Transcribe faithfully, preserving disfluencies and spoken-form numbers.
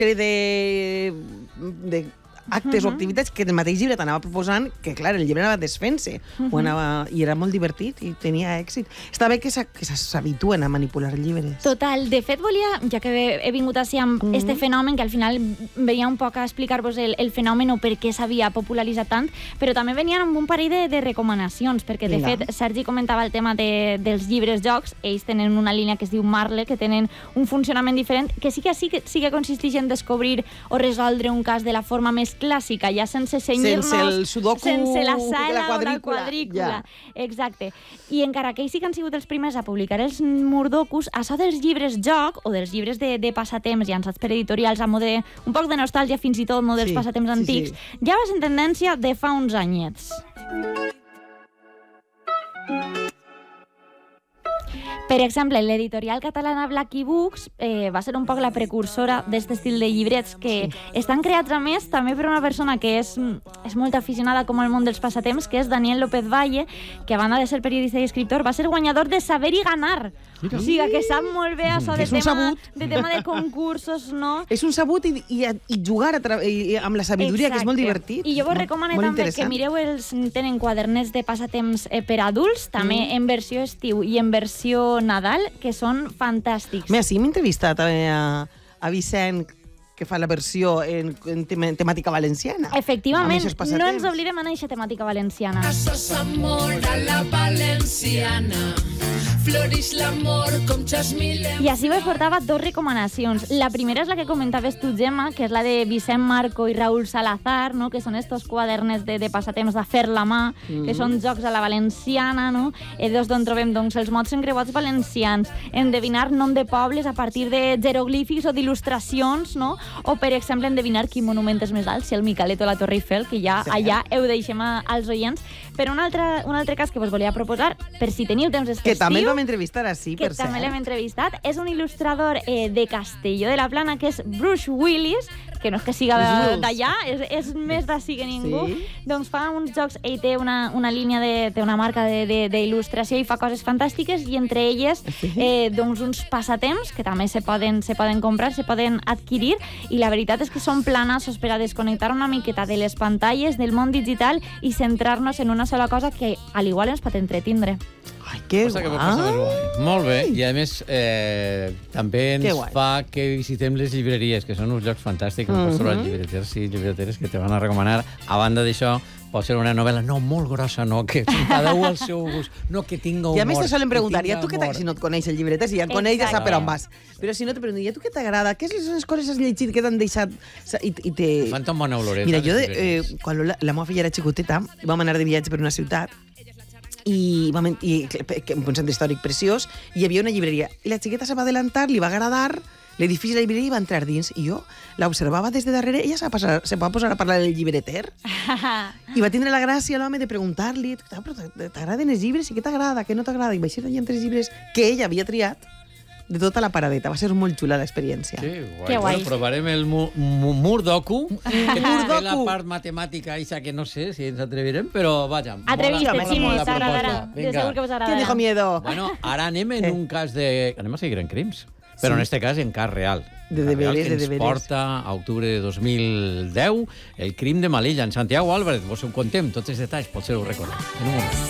de, de actes uh -huh. o activitats que el mateix llibre t'anava proposant, que, clar, el llibre anava desfent-se, uh -huh. anava, i era molt divertit i tenia èxit. Està bé que s'habituen a manipular llibres. Total. De fet, volia, ja que he vingut així amb uh -huh. este fenomen, que al final venia un poc a explicar-vos el, el fenomen o per què s'havia popularitzat tant, però també venien amb un parell de, de recomanacions, perquè, de Vinga. fet, Sergi comentava el tema de, dels llibres jocs. Ells tenen una línia que es diu Marle, que tenen un funcionament diferent, que sí que sí que, sí que consisteix en descobrir o resoldre un cas de la forma més clàssica, ja sense senyir-nos... Sense el sudoku, sense la sala la quadrícula. o la quadrícula. Ja. Exacte. I encara que ells sí que han sigut els primers a publicar els murdokus, això dels llibres joc o dels llibres de, de passatemps llançats per editorials a mode, un poc de nostàlgia fins i tot, no, dels sí, passatemps sí, antics, sí. ja va ser en tendència de fa uns anyets. Per exemple, l'editorial catalana Blacky Books eh, va ser un poc la precursora d'aquest estil de llibrets que sí. estan creats, a més, també per una persona que és, és molt aficionada com al món dels passatemps, que és Daniel López Valle, que a banda de ser periodista i escriptor va ser guanyador de Saber i Ganar. Mira. O sigui, que sap molt bé això de, tema, de tema de concursos, no? És un sabut i, i, i jugar a tra i, amb la sabidoria, Exacte. que és molt divertit. I jo vos recomano també que mireu els... Tenen quadernets de passatemps eh, per adults, també mm. en versió estiu i en versió Nadal, que són fantàstics. Mira, sí, m'he entrevistat a, a Vicent, que fa la versió en, en tem temàtica valenciana. Efectivament, no ens oblidem en aquesta temàtica valenciana. Això s'amor a la valenciana, florix l'amor com jasmile. I així vos portava dos recomanacions. La primera és la que comentaves tu, Gemma, que és la de Vicent Marco i Raúl Salazar, no? Que són estos quadernes de, de passatemps de fer la mà, mm. que són jocs a la valenciana, no? Eh, dos d'on trobem doncs, els mots encreuats valencians, endevinar nom de pobles a partir de jeroglífics o d'il·lustracions, no? O, per exemple, endevinar quin monument és més alt, si el Micalet o la Torre Eiffel, que ja sí. allà heu deixem als oients. Però un altre, un altre cas que vos volia proposar, per si teniu temps estiu... Que també el vam entrevistar així, per cert. Que també l'hem entrevistat. És un il·lustrador eh, de Castelló de la Plana, que és Bruce Willis, que no és que siga d'allà, és, és més d'ací que ningú. Sí. Doncs fa uns jocs, ell té una, una línia, de, té una marca d'il·lustració i fa coses fantàstiques, i entre elles eh, doncs uns passatemps que també se poden, se poden comprar, se poden adquirir, i la veritat és que són planassos per a desconnectar una miqueta de les pantalles, del món digital, i centrar-nos en una sola cosa que al igual ens pot entretindre. Ai, que guai! Que molt bé, i a més eh, també ens fa que visitem les llibreries, que són uns llocs fantàstics, uh -huh. sobre els llibreters i llibreteres que te van a recomanar. A banda d'això, pot ser una novel·la no molt grossa, no, que cada un al seu gust, no que tinga humor. I a més te solen preguntar, i a tu què t'agrada? Si no et coneix el llibreter, si ja et coneix ja sap per on vas. Però si no te pregunten, i a tu què t'agrada? Què són les coses que has llegit que t'han deixat... I, i te... Fan tan bona oloreta. Mira, jo, de, eh, quan la, la meva filla era xicoteta, vam anar de viatge per una ciutat, i, vam, i un centre històric preciós, i hi havia una llibreria. I la xiqueta se va adelantar, li va agradar l'edifici de la llibreria i va entrar dins. I jo l'observava des de darrere, ella se va, passar, se va posar a parlar del llibreter i va tindre la gràcia l'home de preguntar-li, t'agraden els llibres? I què t'agrada? Què no t'agrada? I va ser entre els llibres que ella havia triat de tota la paradeta. Va ser molt xula l'experiència. Que guai. Que guai. Bueno, provarem el mu mu Murdoku, que té la part matemàtica eixa que no sé si ens atrevirem, però vaja. Atreviste, Ximi, t'agradarà. De segur que us agradarà. ¿Quién dijo miedo? Bueno, ara anem en un cas de... Anem a seguir en crims, però en este cas en cas real. De deberes, que de deberes. Ens porta a octubre de dos mil deu el crim de Malilla, en Santiago Álvarez. Vos ho contem, tots els detalls, potser ho recordem. En un moment.